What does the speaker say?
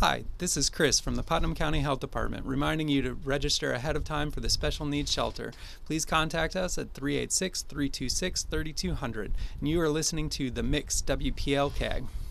Hi, this is Chris from the Putnam County Health Department reminding you to register ahead of time for the Special Needs Shelter. Please contact us at 386-326-3200. And you are listening to The Mix WPLCAG.